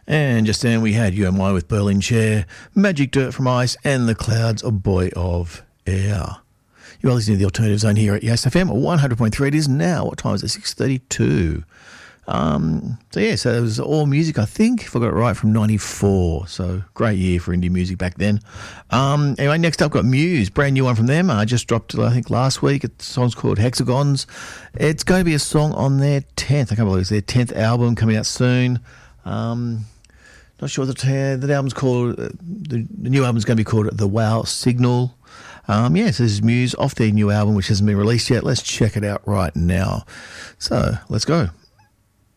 And just then we had You and I with Berlin Chair, Magic Dirt from Ice, and The Clouds, A Boy of Air. You are listening to the Alternative Zone here at Yes FM 100.3. It is now, what time is it? 6:32. So it was all music, I think, if I got it right, from 94. So great year for indie music back then. Anyway, next up got Muse, brand new one from them. I just dropped it, I think, last week. The song's called Hexagons. It's going to be a song on their 10th. I can't believe it's their 10th album coming out soon. Not sure what the album's called. The new album's going to be called The Wow Signal. So this is Muse off their new album, which hasn't been released yet. Let's check it out right now. So let's go.